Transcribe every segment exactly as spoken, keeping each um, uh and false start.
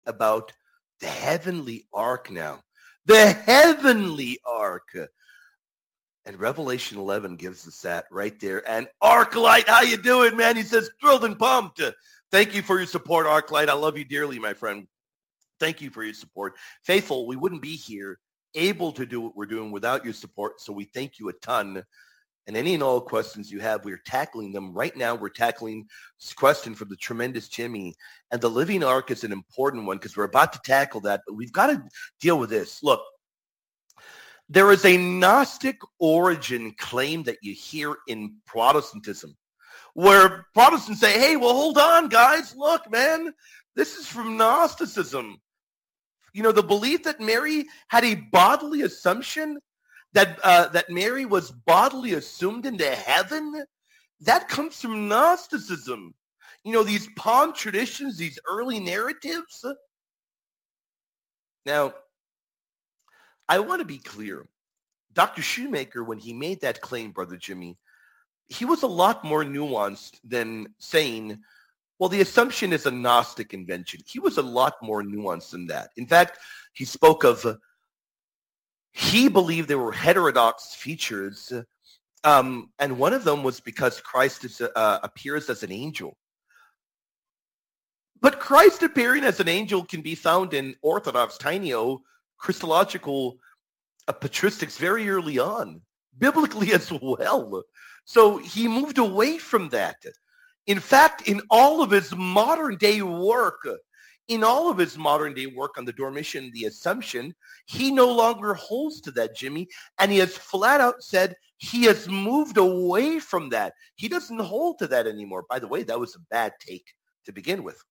about the heavenly ark now. The heavenly ark. And Revelation eleven gives us that right there. And Arclight, how you doing, man? He says, thrilled and pumped. Thank you for your support, Arclight. I love you dearly, my friend. Thank you for your support. Faithful, we wouldn't be here able to do what we're doing without your support, so we thank you a ton. And any and all questions you have, we're tackling them. Right now, we're tackling this question from the tremendous Jimmy. And the living ark is an important one because we're about to tackle that, but we've got to deal with this. Look, there is a Gnostic origin claim that you hear in Protestantism, where Protestants say, hey, well, hold on, guys. Look, man, this is from Gnosticism. You know, the belief that Mary had a bodily assumption, that uh, that Mary was bodily assumed into heaven, that comes from Gnosticism. You know, these pawn traditions, these early narratives. Now, I want to be clear. Doctor Shoemaker, when he made that claim, Brother Jimmy, he was a lot more nuanced than saying, well, the assumption is a Gnostic invention. He was a lot more nuanced than that. In fact, he spoke of, uh, he believed there were heterodox features, um, and one of them was because Christ is, uh, appears as an angel. But Christ appearing as an angel can be found in Orthodox Tainio Christological uh, patristics very early on, biblically as well. So he moved away from that. In fact, in all of his modern day work, in all of his modern day work on the Dormition, the Assumption, he no longer holds to that, Jimmy, and he has flat out said he has moved away from that. He doesn't hold to that anymore. By the way, that was a bad take to begin with.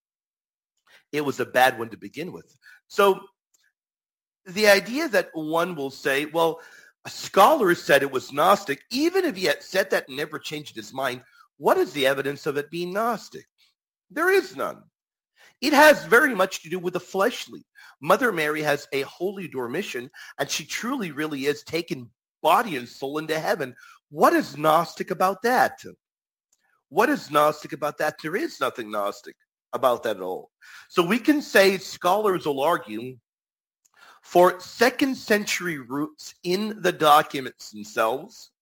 It was a bad one to begin with. So the idea that one will say, well, a scholar said it was Gnostic, even if he had said that and never changed his mind, what is the evidence of it being Gnostic? There is none. It has very much to do with the fleshly. Mother Mary has a holy Dormition, and she truly, really is taken body and soul into heaven. What is Gnostic about that? What is Gnostic about that? There is nothing Gnostic about that at all. So we can say scholars will argue for second century roots in the documents themselves.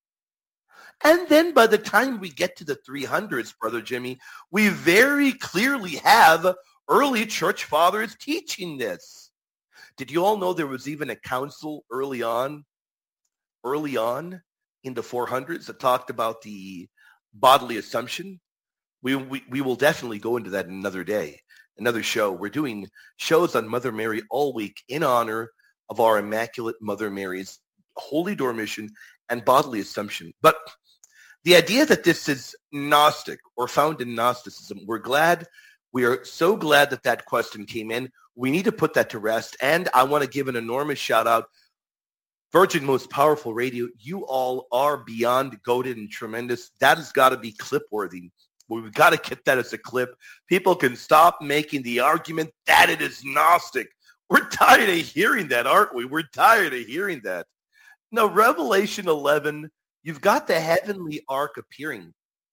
And then by the time we get to the three hundreds, Brother Jimmy, we very clearly have early church fathers teaching this. Did you all know there was even a council early on, early on in the four hundreds that talked about the bodily assumption? We, we, we will definitely go into that another day, another show. We're doing shows on Mother Mary all week in honor of our Immaculate Mother Mary's Holy Dormition and bodily assumption. But the idea that this is Gnostic or found in Gnosticism, we're glad, we are so glad that that question came in. We need to put that to rest. And I want to give an enormous shout out. Virgin Most Powerful Radio, you all are beyond goated and tremendous. That has got to be clip worthy. We've got to get that as a clip. People can stop making the argument that it is Gnostic. We're tired of hearing that, aren't we? We're tired of hearing that. Now, Revelation eleven, you've got the heavenly ark appearing.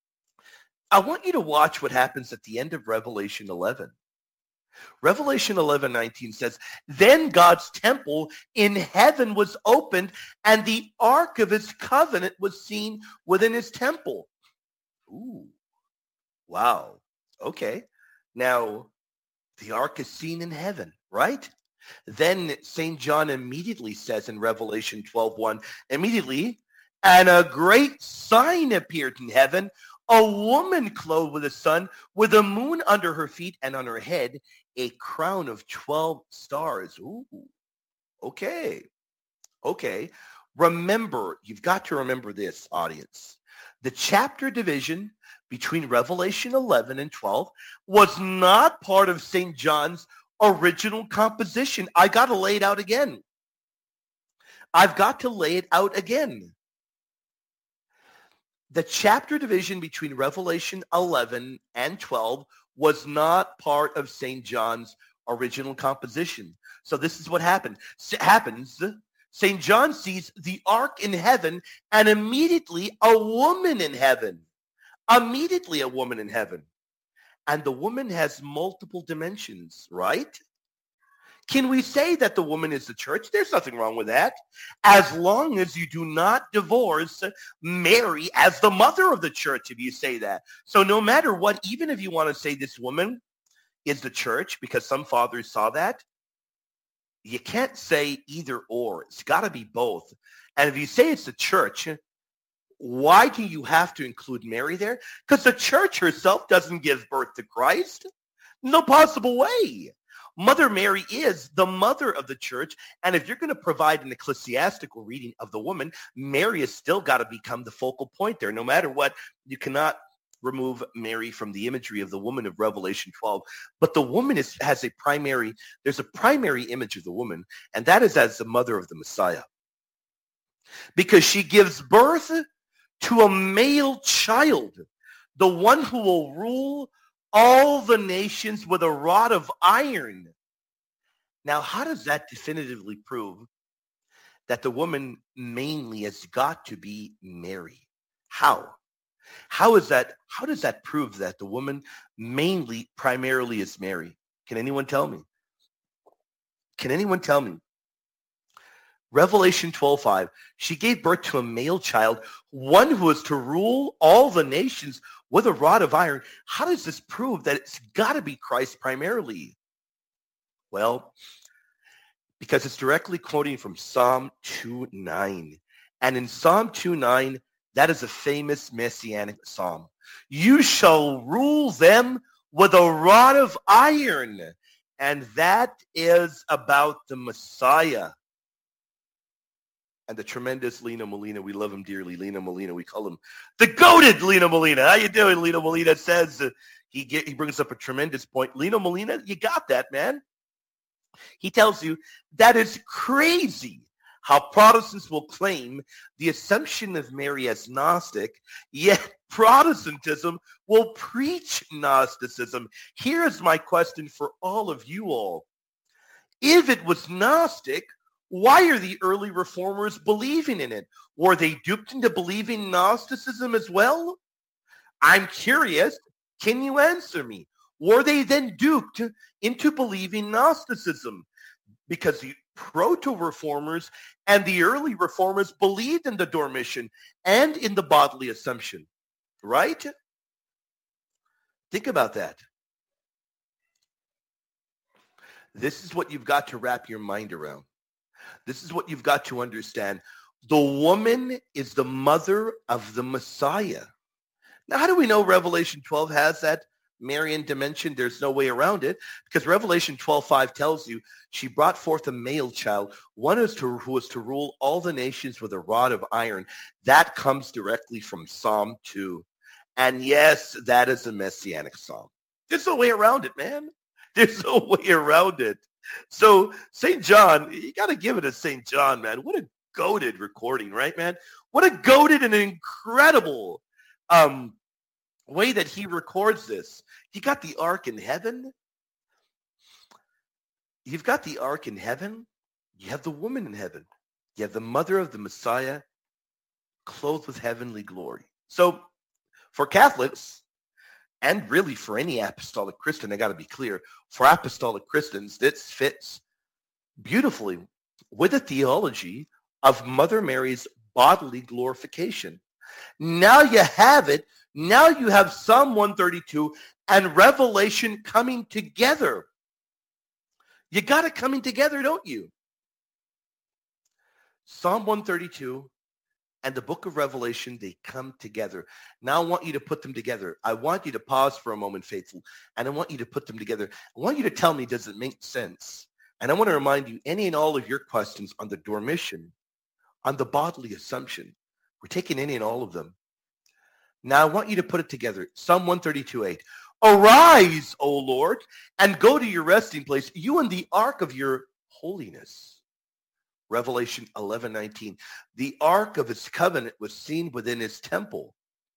I want you to watch what happens at the end of Revelation eleven. Revelation eleven nineteen says, then God's temple in heaven was opened, and the ark of his covenant was seen within his temple. Ooh. Wow. Okay. Now, the ark is seen in heaven, right? Then Saint John immediately says in Revelation twelve one, immediately, and a great sign appeared in heaven, a woman clothed with the sun, with the moon under her feet, and on her head a crown of twelve stars. Ooh. Okay. Okay. Remember, you've got to remember this, audience. The chapter division between Revelation eleven and twelve was not part of Saint John's original composition. I got to lay it out again. I've got to lay it out again. The chapter division between Revelation eleven and twelve was not part of Saint John's original composition. So this is what happened. S- happens. Saint John sees the ark in heaven, and immediately a woman in heaven. Immediately a woman in heaven. And the woman has multiple dimensions, right? can we say that the woman is the church? There's nothing wrong with that, as long as you do not divorce Mary as the mother of the church, if you say that. So no matter what, even if you want to say this woman is the church, because some fathers saw that, you can't say either or. It's got to be both. And if you say it's the church, why do you have to include Mary there? Because the church herself doesn't give birth to Christ. No possible way. Mother Mary is the mother of the church. And if you're going to provide an ecclesiastical reading of the woman, Mary has still got to become the focal point there. No matter what, you cannot remove Mary from the imagery of the woman of Revelation twelve. But the woman is, has a primary, there's a primary image of the woman, and that is as the mother of the Messiah. Because she gives birth to a male child, the one who will rule all the nations with a rod of iron. Now, how does that definitively prove that the woman mainly has got to be Mary? How? How is that? How does that prove that the woman mainly, primarily is Mary? Can anyone tell me? Can anyone tell me? Revelation twelve five, she gave birth to a male child, one who is to rule all the nations with a rod of iron. How does this prove that it's got to be Christ primarily? Well, because it's directly quoting from Psalm two nine. And in Psalm two nine, that is a famous messianic psalm. You shall rule them with a rod of iron. And that is about the Messiah. And the tremendous Lino Molina, we love him dearly. Lino Molina, we call him the goated Lino Molina. How you doing, Lino Molina? Says uh, he get, he brings up a tremendous point. Lino Molina, you got that, man. He tells you that is crazy how Protestants will claim the assumption of Mary as Gnostic, yet Protestantism will preach Gnosticism. Here is my question for all of you all. If it was Gnostic, why are the early reformers believing in it? Were they duped into believing Gnosticism as well? I'm curious. Can you answer me? Were they then duped into believing Gnosticism? Because the proto-reformers and the early reformers believed in the Dormition and in the bodily assumption, right? Think about that. This is what you've got to wrap your mind around. This is what you've got to understand. The woman is the mother of the Messiah. Now, how do we know Revelation twelve has that Marian dimension? There's no way around it, because Revelation twelve five tells you she brought forth a male child, one is to, who was to rule all the nations with a rod of iron. That comes directly from Psalm two. And yes, that is a messianic psalm. There's no way around it, man. There's no way around it. So Saint John, you got to give it to Saint John, man. What a goated recording, right, man? What a goated and incredible um, way that he records this. You got the ark in heaven. You've got the ark in heaven. You have the woman in heaven. You have the mother of the Messiah clothed with heavenly glory. So for Catholics, and really for any apostolic Christian, I got to be clear, for apostolic Christians, this fits beautifully with the theology of Mother Mary's bodily glorification. Now you have it. Now you have Psalm one thirty-two and Revelation coming together. You got it coming together, don't you? Psalm one thirty-two and the book of Revelation, they come together. Now I want you to put them together. I want you to pause for a moment, faithful, and I want you to put them together. I want you to tell me, does it make sense? And I want to remind you, any and all of your questions on the Dormition, on the bodily assumption, we're taking any and all of them. Now I want you to put it together. Psalm one thirty-two eight. Arise, O Lord, and go to your resting place, you and the ark of your holiness. Revelation eleven nineteen. The ark of his covenant was seen within his temple.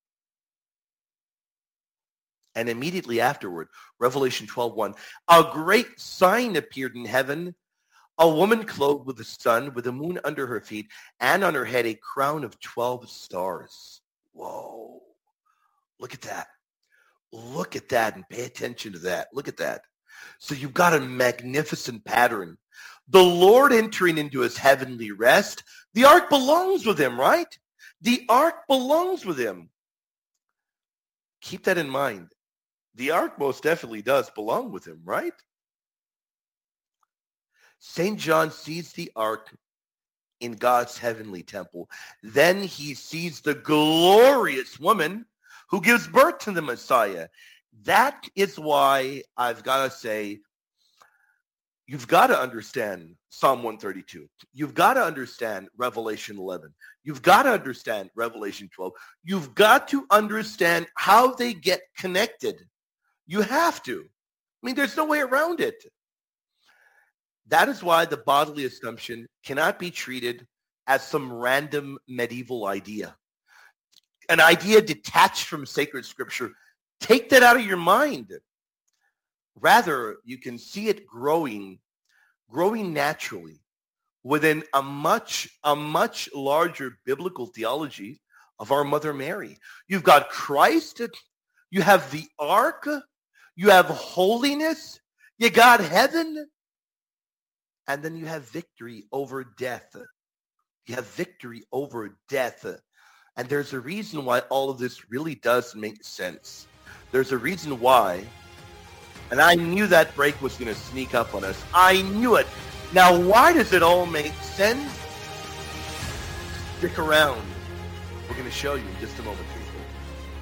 And immediately afterward, Revelation twelve one. A great sign appeared in heaven, a woman clothed with the sun, with the moon under her feet, and on her head a crown of twelve stars. Whoa. Look at that. Look at that and pay attention to that. Look at that. So you've got a magnificent pattern. The Lord entering into his heavenly rest. The ark belongs with him, right? The ark belongs with him. Keep that in mind. The ark most definitely does belong with him, right? Saint John sees the ark in God's heavenly temple. Then he sees the glorious woman who gives birth to the Messiah. That is why I've got to say, you've got to understand Psalm one thirty-two. You've got to understand Revelation eleven. You've got to understand Revelation twelve. You've got to understand how they get connected. You have to. I mean, there's no way around it. That is why the bodily assumption cannot be treated as some random medieval idea. An idea detached from sacred scripture. Take that out of your mind. Rather, you can see it growing, growing naturally within a much, a much larger biblical theology of our Mother Mary. You've got Christ, you have the ark, you have holiness, you got heaven, and then you have victory over death. You have victory over death. And there's a reason why all of this really does make sense. There's a reason why. And I knew that break was going to sneak up on us. I knew it. Now, why does it all make sense? Stick around. We're going to show you in just a moment.